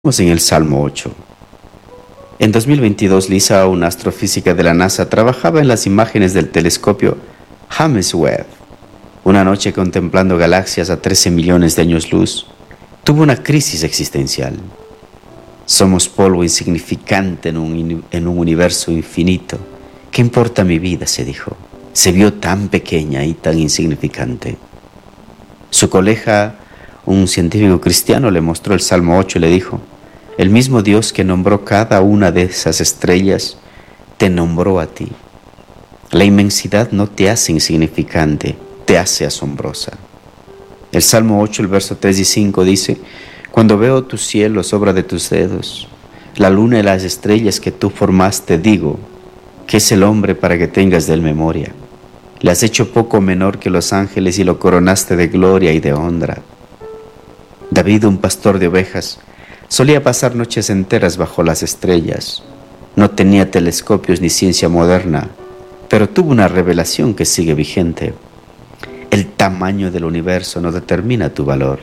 Estamos en el Salmo 8. En 2022, Lisa, una astrofísica de la NASA, trabajaba en las imágenes del telescopio James Webb. Una noche, contemplando galaxias a 13 millones de años luz, tuvo una crisis existencial. Somos polvo insignificante en un universo infinito. ¿Qué importa mi vida?, se dijo. Se vio tan pequeña y tan insignificante. Su colega, un científico cristiano, le mostró el Salmo 8 y le dijo: el mismo Dios que nombró cada una de esas estrellas, te nombró a ti. La inmensidad no te hace insignificante, te hace asombrosa. El Salmo 8, el verso 3 y 5 dice: cuando veo tus cielos, obra de tus dedos, la luna y las estrellas que tú formaste, digo, ¿qué es el hombre para que tengas de él memoria? Le has hecho poco menor que los ángeles y lo coronaste de gloria y de honra. David, un pastor de ovejas, solía pasar noches enteras bajo las estrellas. No tenía telescopios ni ciencia moderna, pero tuvo una revelación que sigue vigente. El tamaño del universo no determina tu valor.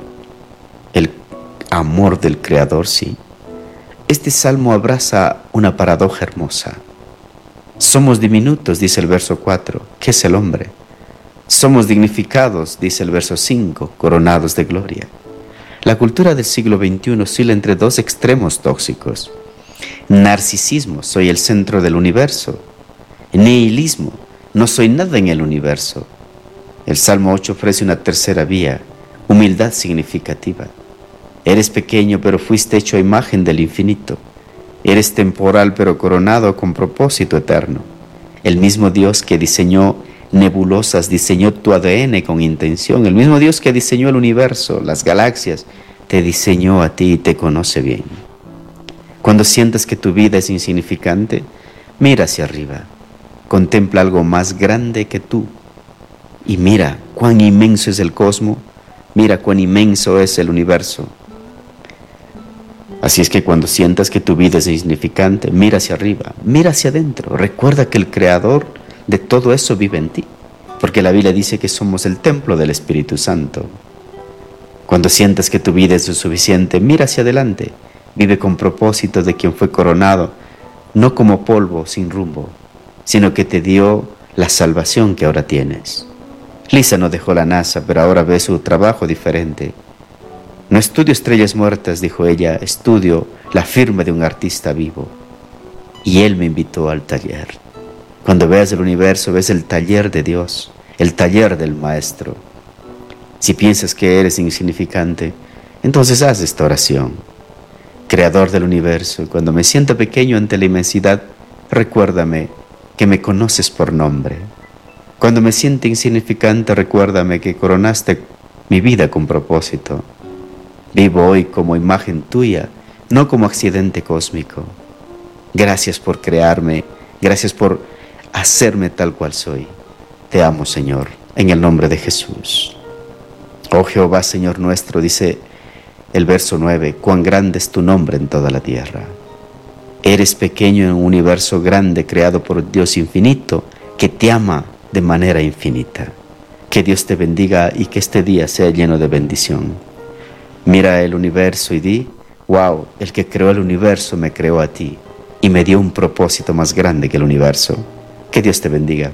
El amor del Creador sí. Este salmo abraza una paradoja hermosa. Somos diminutos, dice el verso 4. ¿Qué es el hombre? Somos dignificados, dice el verso 5, coronados de gloria. La cultura del siglo XXI oscila entre dos extremos tóxicos. Narcisismo, soy el centro del universo. Nihilismo, no soy nada en el universo. El Salmo 8 ofrece una tercera vía, humildad significativa. Eres pequeño, pero fuiste hecho a imagen del infinito. Eres temporal, pero coronado con propósito eterno. El mismo Dios que diseñó nebulosas, diseñó tu ADN con intención. El mismo Dios que diseñó el universo, las galaxias, te diseñó a ti y te conoce bien. Cuando sientas que tu vida es insignificante, mira hacia arriba, contempla algo más grande que tú y mira cuán inmenso es el cosmos, mira cuán inmenso es el universo. Así es que cuando sientas que tu vida es insignificante, mira hacia arriba, mira hacia adentro, recuerda que el Creador de todo eso vive en ti, porque la Biblia dice que somos el templo del Espíritu Santo. Cuando sientas que tu vida es insuficiente, mira hacia adelante, vive con propósito de quien fue coronado, no como polvo sin rumbo, sino que te dio la salvación que ahora tienes. Lisa no dejó la NASA, pero ahora ve su trabajo diferente. No estudio estrellas muertas, dijo ella, estudio la firma de un artista vivo. Y él me invitó al taller. Cuando veas el universo, ves el taller de Dios, el taller del Maestro. Si piensas que eres insignificante, entonces haz esta oración. Creador del universo, cuando me sienta pequeño ante la inmensidad, recuérdame que me conoces por nombre. Cuando me sienta insignificante, recuérdame que coronaste mi vida con propósito. Vivo hoy como imagen tuya, no como accidente cósmico. Gracias por crearme, gracias por hacerme tal cual soy. Te amo, Señor, en el nombre de Jesús. Oh Jehová, Señor nuestro, dice el verso 9, cuán grande es tu nombre en toda la tierra. Eres pequeño en un universo grande creado por Dios infinito que te ama de manera infinita. Que Dios te bendiga y que este día sea lleno de bendición. Mira el universo y di: wow, el que creó el universo me creó a ti y me dio un propósito más grande que el universo. Que Dios te bendiga.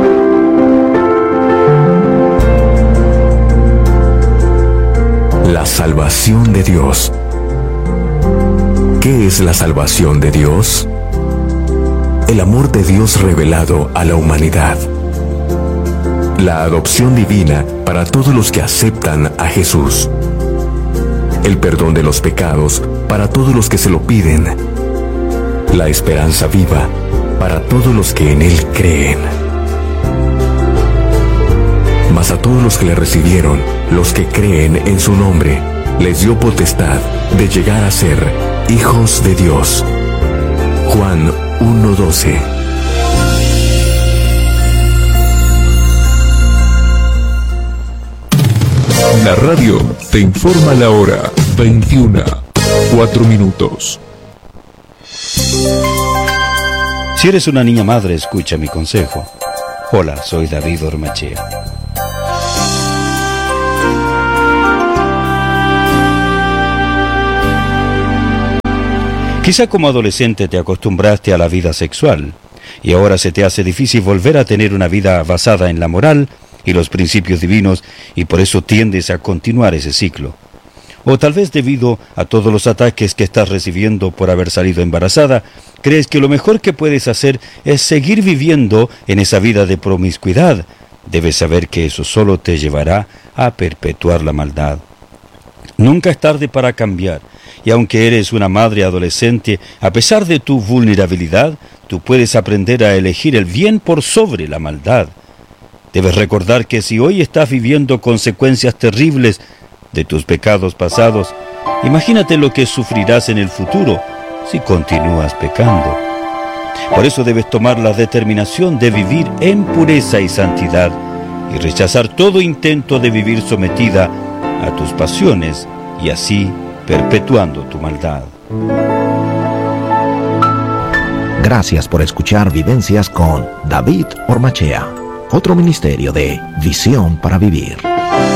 La salvación de Dios. ¿Qué es la salvación de Dios? El amor de Dios revelado a la humanidad. La adopción divina para todos los que aceptan a Jesús. El perdón de los pecados para todos los que se lo piden. La esperanza viva para todos los que en Él creen. Mas a todos los que le recibieron, los que creen en su nombre, les dio potestad de llegar a ser hijos de Dios. Juan 1:12. La radio te informa la hora 21:04. Si eres una niña madre, escucha mi consejo. Hola, soy David Ormachea. Quizá como adolescente te acostumbraste a la vida sexual y ahora se te hace difícil volver a tener una vida basada en la moral y los principios divinos y por eso tiendes a continuar ese ciclo. O tal vez debido a todos los ataques que estás recibiendo por haber salido embarazada, crees que lo mejor que puedes hacer es seguir viviendo en esa vida de promiscuidad. Debes saber que eso solo te llevará a perpetuar la maldad. Nunca es tarde para cambiar, y aunque eres una madre adolescente, a pesar de tu vulnerabilidad, tú puedes aprender a elegir el bien por sobre la maldad. Debes recordar que si hoy estás viviendo consecuencias terribles de tus pecados pasados, imagínate lo que sufrirás en el futuro si continúas pecando. Por eso debes tomar la determinación de vivir en pureza y santidad y rechazar todo intento de vivir sometida a tus pasiones y así perpetuando tu maldad. Gracias por escuchar Vivencias con David Ormachea, otro ministerio de Visión para Vivir.